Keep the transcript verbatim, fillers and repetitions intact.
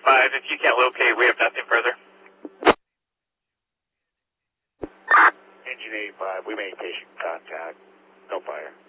eighty-five, if you can't locate, we have nothing further. Engine eighty-five, we maintain contact. No fire.